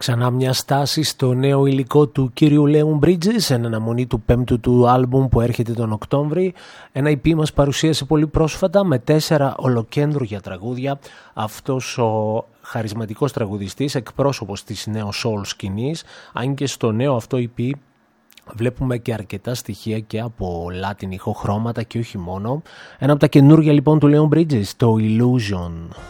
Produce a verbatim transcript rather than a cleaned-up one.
Ξανά μια στάση στο νέο υλικό του κύριου Λέων Bridges, εν αναμονή του πέμπτου του άλμπουμ που έρχεται τον Οκτώβρη. Ένα ι πι μας παρουσίασε πολύ πρόσφατα με τέσσερα ολοκέντρια τραγούδια. Αυτός ο χαρισματικός τραγουδιστής, εκπρόσωπος της νέο soul σκηνής, αν και στο νέο αυτό ι πι βλέπουμε και αρκετά στοιχεία και από Latin ηχοχρώματα και όχι μόνο. Ένα από τα καινούργια λοιπόν του Λέων Bridges, το Illusion.